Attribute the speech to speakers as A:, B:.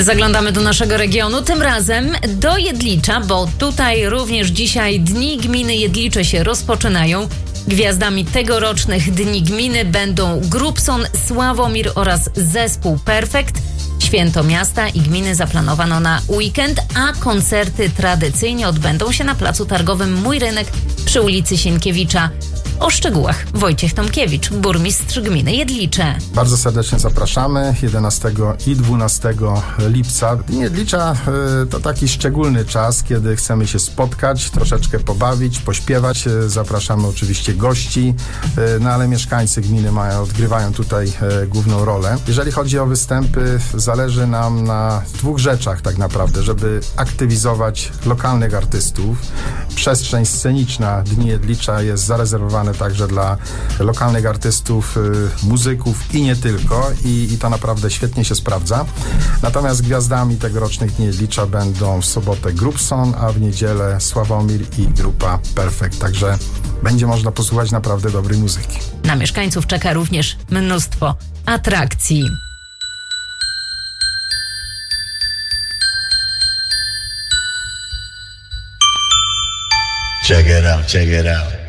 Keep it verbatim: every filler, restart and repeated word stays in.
A: Zaglądamy do naszego regionu, tym razem do Jedlicza, bo tutaj również dzisiaj Dni Gminy Jedlicze się rozpoczynają. Gwiazdami tegorocznych Dni Gminy będą Grupson, Sławomir oraz zespół Perfekt. Święto miasta i gminy zaplanowano na weekend, a koncerty tradycyjnie odbędą się na placu targowym Mój Rynek przy ulicy Sienkiewicza. O szczegółach Wojciech Tomkiewicz, burmistrz gminy Jedlicze.
B: Bardzo serdecznie zapraszamy jedenastego i dwunastego lipca. Dni Jedlicza y, to taki szczególny czas, kiedy chcemy się spotkać, troszeczkę pobawić, pośpiewać. Y, zapraszamy oczywiście gości, y, no ale mieszkańcy gminy mają, odgrywają tutaj y, główną rolę. Jeżeli chodzi o występy, zależy nam na dwóch rzeczach tak naprawdę, żeby aktywizować lokalnych artystów. Przestrzeń sceniczna Dni Jedlicza jest zarezerwowana także dla lokalnych artystów, y, muzyków i nie tylko. I, I to naprawdę świetnie się sprawdza. Natomiast gwiazdami tegorocznych Dni Jedlicza będą w sobotę Grupson, a w niedzielę Sławomir i grupa Perfekt. Także będzie można posłuchać naprawdę dobrej muzyki.
A: Na mieszkańców czeka również mnóstwo atrakcji.
C: Check it out, check it out.